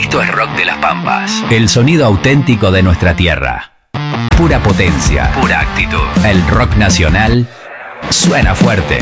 Esto es Rock de las Pampas. El sonido auténtico de nuestra tierra. Pura potencia. Pura actitud. El rock nacional suena fuerte.